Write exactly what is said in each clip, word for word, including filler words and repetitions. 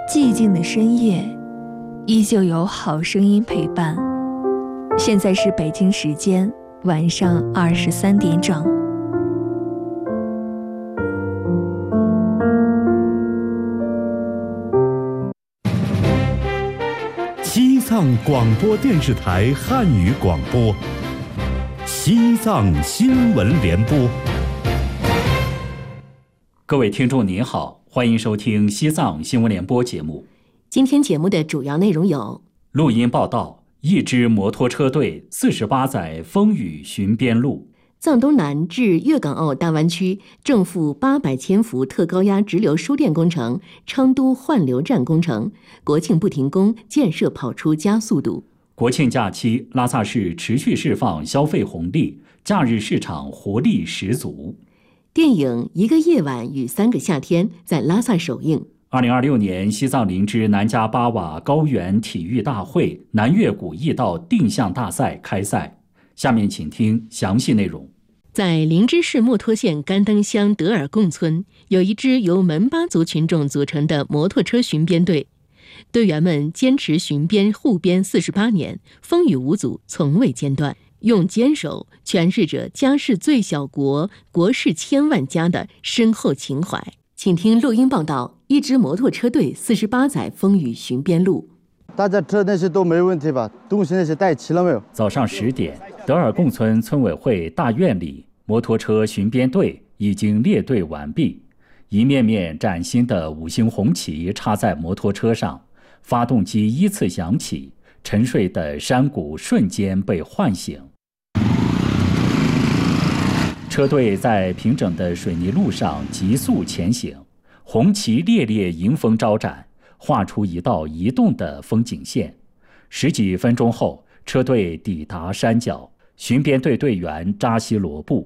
寂静的深夜，依旧有好声音陪伴。现在是北京时间晚上二十三点整。 西藏广播电视台汉语广播，西藏新闻联播。 各位听众您好，欢迎收听西藏新闻联播节目。 今天节目的主要内容有： 录音报道，一支摩托车队四十八载风雨寻边路； 藏东南至粤港澳大湾区正负八百千伏特高压直流输电工程昌都换流站工程，国庆不停工，建设跑出加速度。 国庆假期，拉萨市持续释放消费红利，假日市场活力十足。 电影《一个夜晚与三个夏天》在拉萨首映。 二零二六年西藏林芝南迦巴瓦高原体育大会南越古驿道定向大赛开赛。下面请听详细内容。 在林芝市墨脱县甘登乡德尔贡村，有一支由门巴族群众组成的摩托车巡边队。队员们坚持巡边护边四十八年，风雨无阻，从未间断，用坚守诠释着家是最小国，国是千万家的深厚情怀。请听录音报道：一支摩托车队四十八载风雨寻边路。 大家吃那些都没问题吧？东西那些带齐了没有？ 早上十点，德尔贡村村委会大院里，摩托车巡边队已经列队完毕，一面面崭新的五星红旗插在摩托车上，发动机依次响起，沉睡的山谷瞬间被唤醒。车队在平整的水泥路上急速前行，红旗烈烈迎风招展，画出一道移动的风景线。十几分钟后，车队抵达山脚，巡边队队员扎西罗布。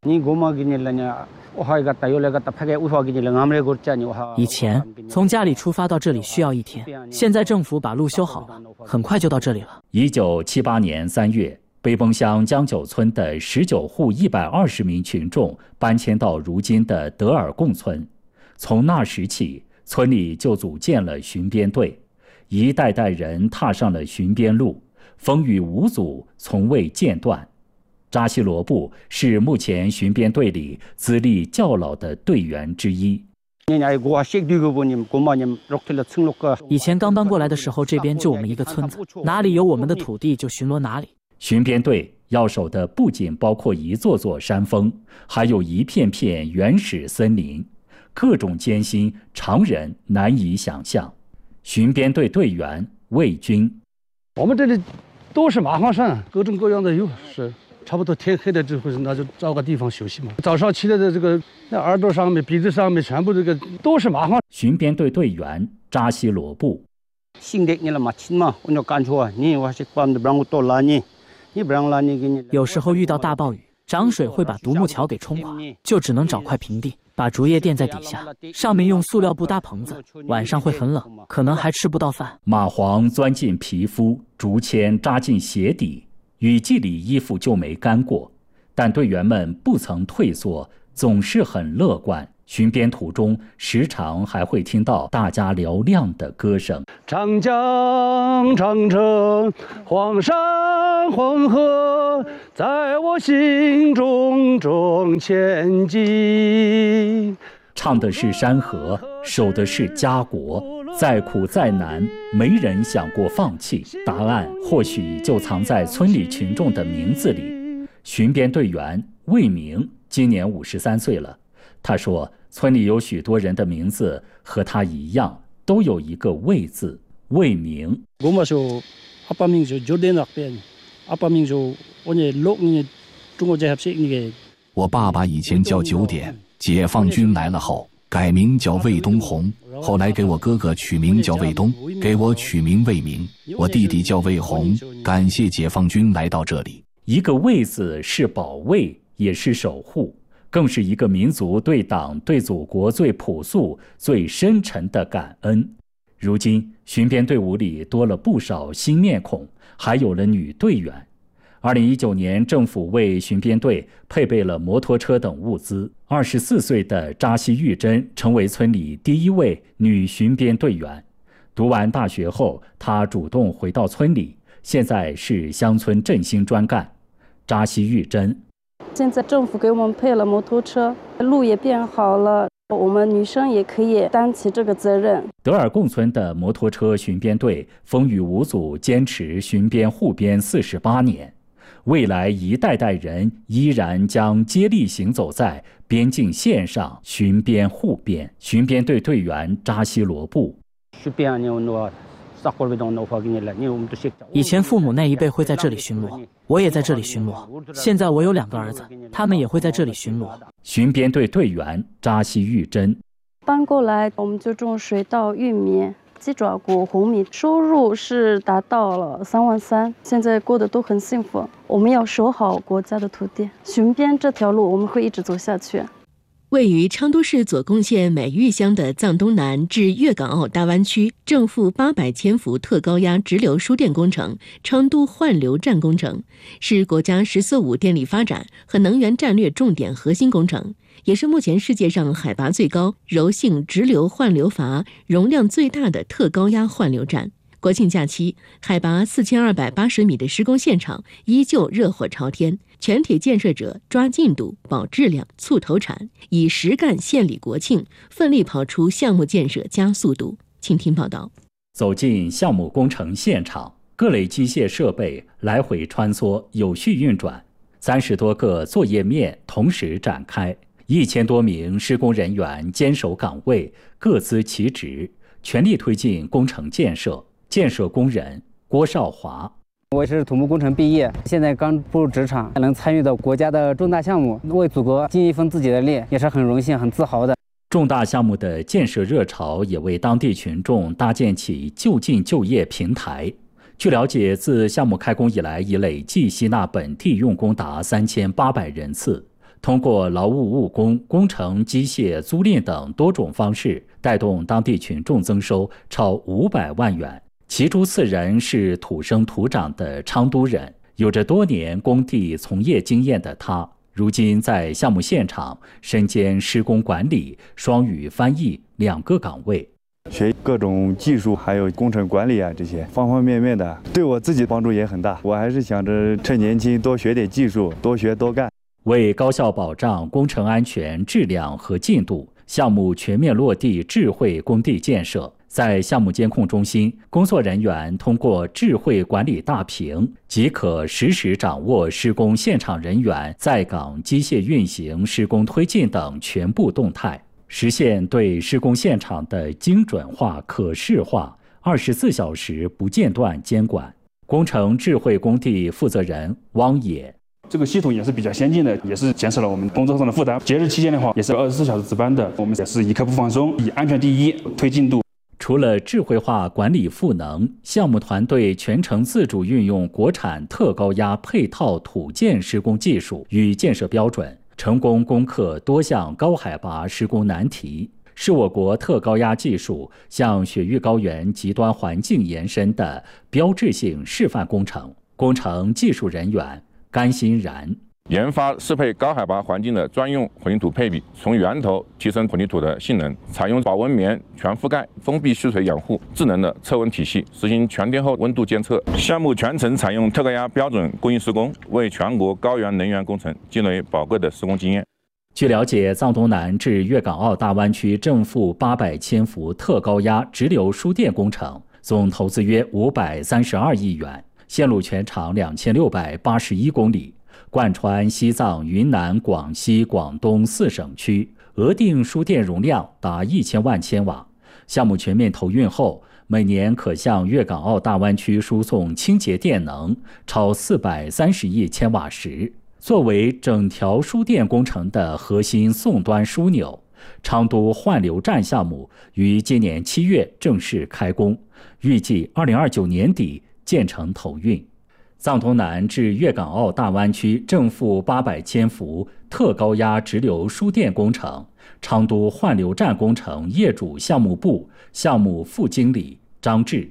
以前从家里出发到这里需要一天，现在政府把路修好了，很快就到这里了。 一九七八年三月，背崩乡江九村的十九户一百二十名群众搬迁到如今的德尔贡村。从那时起，村里就组建了巡边队，一代代人踏上了巡边路，风雨无阻，从未间断。扎西罗布是目前巡边队里资历较老的队员之一。 以前刚搬过来的时候，这边就我们一个村子，哪里有我们的土地就巡逻哪里。 巡边队要守的不仅包括一座座山峰，还有一片片原始森林，各种艰辛常人难以想象。巡边队队员魏军： 我们这里都是麻黄山，各种各样的有，是差不多天黑了之后，那就找个地方休息嘛。早上起来的这个那耳朵上面、鼻子上面全部这个都是麻黄。 巡边队队员扎西罗布： 有时候遇到大暴雨，涨水会把独木桥给冲垮，就只能找块平地，把竹叶垫在底下，上面用塑料布搭棚子，晚上会很冷，可能还吃不到饭。 蚂蟥钻进皮肤，竹签扎进鞋底，雨季里衣服就没干过，但队员们不曾退缩，总是很乐观。巡边途中，时常还会听到大家嘹亮的歌声： 长江长城，黄山黄河，在我心中中千金。 唱的是山河，守的是家国，再苦再难，没人想过放弃。答案或许就藏在村里群众的名字里。巡边队员魏明今年五十三岁了，他说，村里有许多人的名字和他一样，都有一个魏字。魏明。 我爸爸以前叫九点，解放军来了后改名叫魏东红，后来给我哥哥取名叫魏东，给我取名魏明，我弟弟叫魏红。感谢解放军来到这里。 一个魏字是保卫，也是守护，更是一个民族对党对祖国最朴素最深沉的感恩。如今巡边队伍里多了不少新面孔，还有了女队员。二零一九年，政府为巡边队配备了摩托车等物资。二十四岁的扎西玉珍成为村里第一位女巡边队员。 读完大学后，他主动回到村里，现在是乡村振兴专干。扎西玉珍， 现在政府给我们配了摩托车，路也变好了，我们女生也可以担起这个责任。 德尔贡村的摩托车巡边队风雨无阻，坚持巡边护边四十八年，未来一代代人依然将接力行走在边境线上，巡边护边。巡边队队员扎西罗布。 以前父母那一辈会在这里巡逻，我也在这里巡逻。现在我有两个儿子，他们也会在这里巡逻。 巡边队队员扎西玉珍， 搬过来我们就种水稻、玉米、鸡爪果、红米，收入是达到了三万三，现在过得都很幸福。我们要守好国家的土地，巡边这条路我们会一直走下去。 位于昌都市左贡县美玉乡的藏东南至粤港澳大湾区正负八百千伏特高压直流输电工程昌都换流站工程，是国家“十四五”电力发展和能源战略重点核心工程，也是目前世界上海拔最高、柔性直流换流阀容量最大的特高压换流站。国庆假期，海拔四千二百八十米的施工现场依旧热火朝天，全体建设者抓进度、保质量、促投产，以实干献礼国庆，奋力跑出项目建设加速度。请听报道。 走进项目工程现场，各类机械设备来回穿梭，有序运转，三十多个作业面同时展开，一千多名施工人员坚守岗位，各司其职，全力推进工程建设。建设工人郭少华， 我是土木工程毕业，现在刚步入职场，能参与到国家的重大项目，为祖国尽一份自己的力，也是很荣幸、很自豪的。 重大项目的建设热潮也为当地群众搭建起就近就业平台。据了解，自项目开工以来，已累计吸纳本地用工达三千八百人次。通过劳务务工、工程机械租赁等多种方式，带动当地群众增收超五百万元。其中四人是土生土长的昌都人，有着多年工地从业经验的他，如今在项目现场身兼施工管理、双语翻译两个岗位， 学各种技术，还有工程管理啊，这些方方面面的，对我自己帮助也很大。我还是想着趁年轻多学点技术，多学多干。 为高效保障工程安全、质量和进度，项目全面落地智慧工地建设。在项目监控中心，工作人员通过智慧管理大屏，即可实时掌握施工现场人员在岗机械运行、施工推进等全部动态，实现对施工现场的精准化、可视化，二十四小时不间断监管。工程智慧工地负责人汪野。 这个系统也是比较先进的，也是减少了我们工作上的负担。节日期间的话，也是二十四小时值班的，我们也是一刻不放松，以安全第一，推进度。 除了智慧化管理赋能，项目团队全程自主运用国产特高压配套土建施工技术与建设标准，成功攻克多项高海拔施工难题，是我国特高压技术向雪域高原极端环境延伸的标志性示范工程。工程技术人员甘欣然。 研发适配高海拔环境的专用混凝土配比，从源头提升混凝土的性能，采用保温棉全覆盖、封闭蓄水养护、智能的测温体系，实行全天候温度监测。项目全程采用特高压标准工艺施工，为全国高原能源工程积累宝贵的施工经验。 据了解，藏东南至粤港澳大湾区正负八百千伏特高压直流输电工程，总投资约五百三十二亿元，线路全长两千六百八十一公里。贯穿西藏、云南、广西、广东四省区，额定输电容量达一千万千瓦。项目全面投运后，每年可向粤港澳大湾区输送清洁电能超四百三十亿千瓦时。作为整条输电工程的核心送端枢纽，昌都换流站项目于今年七月正式开工，预计二零二九年底建成投运。藏东南至粤港澳大湾区正负八百千伏特高压直流输电工程，昌都换流站工程业主项目部项目副经理张志。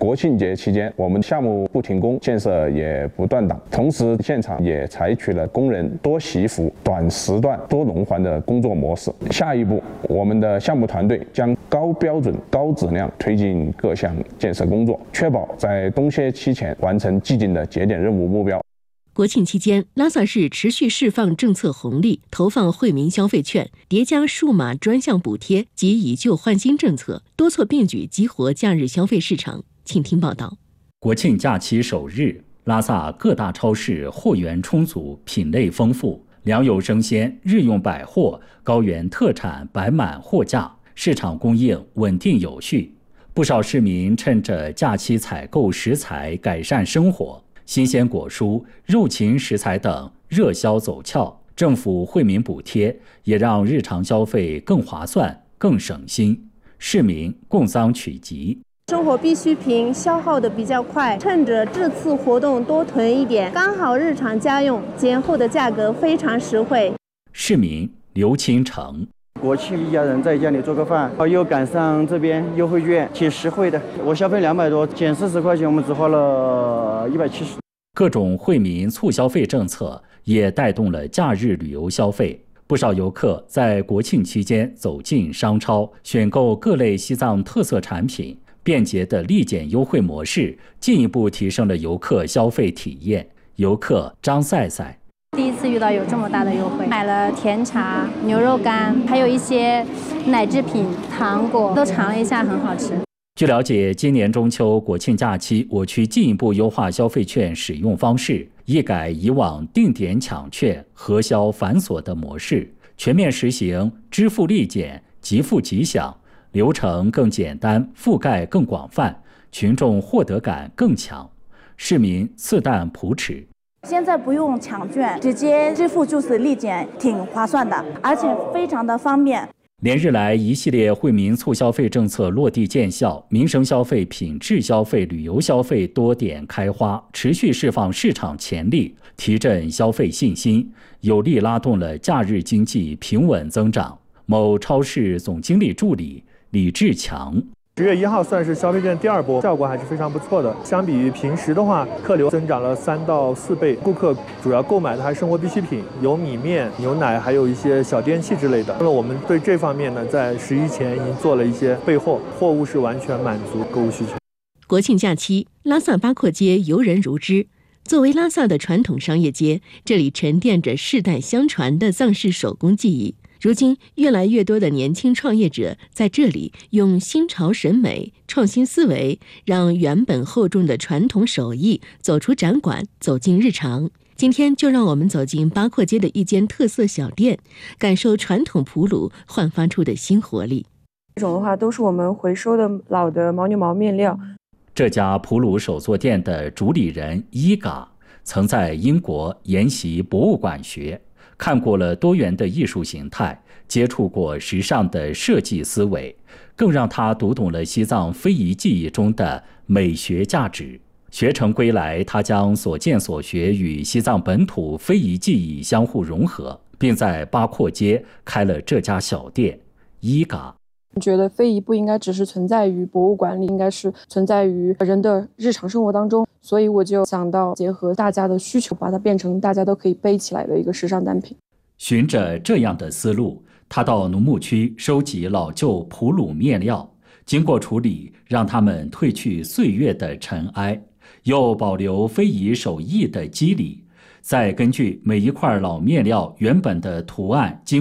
国庆节期间，我们项目不停工，建设也不断档，同时现场也采取了工人多习服、短时段、多轮换的工作模式。下一步，我们的项目团队将高标准、高质量推进各项建设工作，确保在冬歇期前完成既定的节点任务目标。 国庆期间，拉萨市持续释放政策红利，投放惠民消费券，叠加数码专项补贴及以旧换新政策，多措并举激活假日消费市场。请听报道。 国庆假期首日，拉萨各大超市货源充足，品类丰富，粮油生鲜、日用百货、高原特产摆满货架，市场供应稳定有序。不少市民趁着假期采购食材，改善生活。新鲜果蔬、肉禽食材等热销走俏，政府惠民补贴也让日常消费更划算、更省心，市民共商取吉。 生活必需品消耗的比较快，趁着这次活动多囤一点，刚好日常家用，节后的价格非常实惠。 市民刘清成。 国庆一家人在家里做个饭，又赶上这边优惠券，挺实惠的。我消费两百多，减四十块钱，我们只花了一百七十。 各种惠民促消费政策也带动了假日旅游消费。不少游客在国庆期间走进商超，选购各类西藏特色产品。便捷的立减优惠模式进一步提升了游客消费体验。游客张赛赛。 第一次遇到有这么大的优惠，买了甜茶、牛肉干，还有一些奶制品、糖果，都尝了一下，很好吃。 据了解，今年中秋国庆假期，我区进一步优化消费券使用方式，一改以往定点抢券、核销繁琐的模式，全面实行支付立减、即付即享，流程更简单，覆盖更广泛，群众获得感更强，市民自担普齿。 现在不用抢券，直接支付就是立减，挺划算的，而且非常的方便。 连日来，一系列惠民促消费政策落地见效，民生消费、品质消费、旅游消费多点开花，持续释放市场潜力，提振消费信心，有力拉动了假日经济平稳增长。某超市总经理助理李志强。 十月一号算是消费券第二波，效果还是非常不错的。相比于平时的话，客流增长了三到四倍。顾客主要购买的还是生活必需品，有米面、牛奶，还有一些小电器之类的。那么我们对这方面呢，在十一前已经做了一些备货，货物是完全满足购物需求。 国庆假期，拉萨八廓街游人如织。作为拉萨的传统商业街，这里沉淀着世代相传的藏式手工技艺。如今，越来越多的年轻创业者在这里用新潮审美、创新思维，让原本厚重的传统手艺走出展馆，走进日常。今天就让我们走进八廓街的一间特色小店，感受传统普鲁焕发出的新活力。 这种的话都是我们回收的老的牦牛毛面料。 这家普鲁手作店的主理人伊嘎曾在英国研习博物馆学，看过了多元的艺术形态，接触过时尚的设计思维，更让他读懂了西藏非遗技艺中的美学价值。学成归来，他将所见所学与西藏本土非遗技艺相互融合，并在八廓街开了这家小店。伊嘎觉得非遗不应该只是存在于博物馆里，应该是存在于人的日常生活当中，所以我就想到结合大家的需求，把它变成大家都可以背起来的一个时尚单品。 循着这样的思路，他到农牧区收集老旧普鲁面料，经过处理，让它们褪去岁月的尘埃，又保留非遗手艺的肌理，再根据每一块老面料原本的图案经